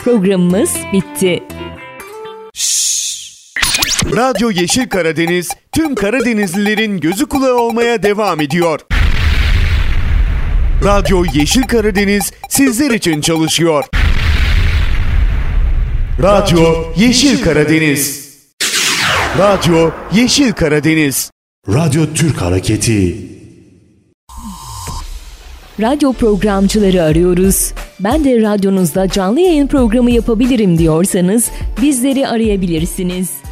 Programımız bitti. Radyo Yeşil Karadeniz tüm Karadenizlilerin gözü kulağı olmaya devam ediyor. Radyo Yeşil Karadeniz sizler için çalışıyor. Radyo Yeşil Karadeniz. Radyo Yeşil Karadeniz. Radyo Türk Hareketi. Radyo programcıları arıyoruz. Ben de radyonuzda canlı yayın programı yapabilirim diyorsanız bizleri arayabilirsiniz.